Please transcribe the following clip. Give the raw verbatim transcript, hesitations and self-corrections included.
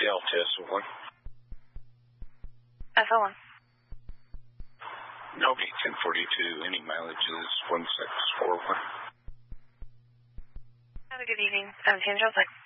Delta S O one. S O one. Okay, ten forty-two. Any mileage is one six four one. Have a good evening. seventeen Joseph.